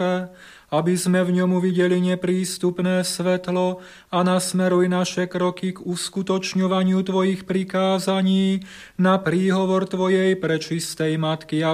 duše, aby sme v ňom uvideli neprístupné svetlo a nasmeruj naše kroky k uskutočňovaniu Tvojich prikázaní na príhovor Tvojej prečistej Matky a